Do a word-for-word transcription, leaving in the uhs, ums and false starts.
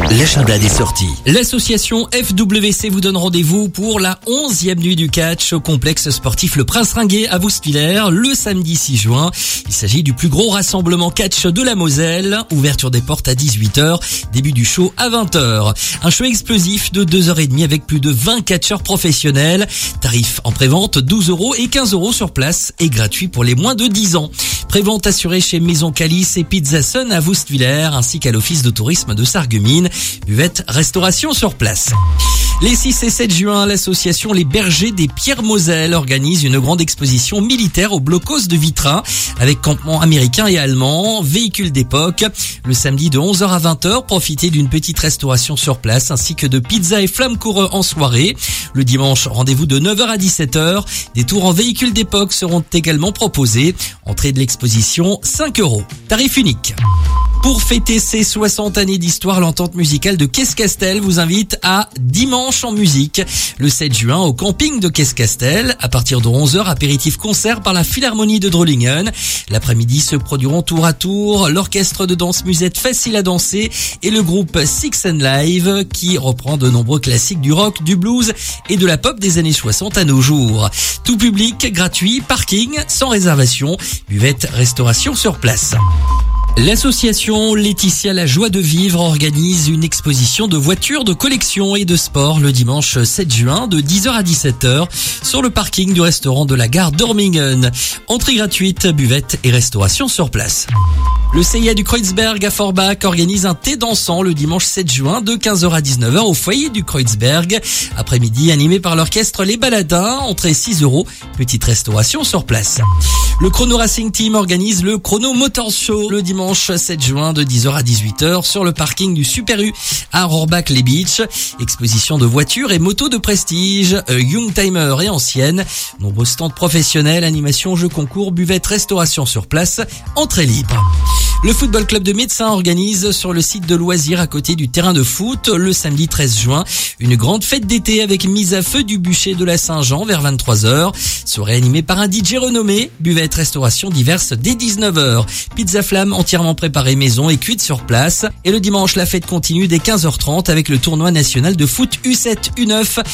L'agenda des sorties. L'association F W C vous donne rendez-vous pour la onzième nuit du catch au complexe sportif Le Prince Ringuet à Woustviller le samedi six juin. Il s'agit du plus gros rassemblement catch de la Moselle. Ouverture des portes à dix-huit heures, début du show à vingt heures. Un show explosif de deux heures trente avec plus de vingt catcheurs professionnels. Tarif en prévente douze euros et quinze euros sur place et gratuit pour les moins de dix ans. Prévente assurée chez Maison Calice et Pizza Sun à Woustviller ainsi qu'à l'office de tourisme de Sarreguemines. Buvette, restauration sur place. Les six et sept juin, l'association Les Bergers des Pierres-Moselle organise une grande exposition militaire au blocos de Vitrin avec campement américain et allemand, véhicules d'époque. Le samedi de onze heures à vingt heures, profitez d'une petite restauration sur place ainsi que de pizza et flammes-coureux en soirée. Le dimanche, rendez-vous de neuf heures à dix-sept heures. Des tours en véhicules d'époque seront également proposés. Entrée de l'exposition, cinq euros. Tarif unique. Pour fêter ses soixante années d'histoire, l'entente musicale de Caisse-Castel vous invite à Dimanche en musique, le sept juin au camping de Caisse-Castel. À partir de onze heures, apéritif concert par la Philharmonie de Drolingen. L'après-midi se produiront tour à tour l'orchestre de danse musette Facile à danser et le groupe Six and Live qui reprend de nombreux classiques du rock, du blues et de la pop des années soixante à nos jours. Tout public, gratuit, parking, sans réservation, buvette, restauration sur place. L'association Laetitia La Joie de Vivre organise une exposition de voitures de collection et de sport le dimanche sept juin de dix heures à dix-sept heures sur le parking du restaurant de la gare d'Ormingen. Entrée gratuite, buvette et restauration sur place. Le C I A du Kreuzberg à Forbach organise un thé dansant le dimanche sept juin de quinze heures à dix-neuf heures au foyer du Kreuzberg. Après-midi animé par l'orchestre Les Baladins, entrée six euros, petite restauration sur place. Le Chrono Racing Team organise le Chrono Motor Show le dimanche sept juin de dix heures à dix-huit heures sur le parking du Super U à Rohrbach-les-Beach. Exposition de voitures et motos de prestige, Youngtimer et anciennes. Nombreux stands professionnels, animation, jeux concours, buvette, restauration sur place, entrée libre. Le Football Club de Médecins organise sur le site de loisirs à côté du terrain de foot le samedi treize juin une grande fête d'été avec mise à feu du bûcher de la Saint-Jean vers vingt-trois heures. Soirée animée par un D J renommé, buvette, restauration diverses dès dix-neuf heures. Pizza flamme entièrement préparée maison et cuite sur place. Et le dimanche, la fête continue dès quinze heures trente avec le tournoi national de foot U sept U neuf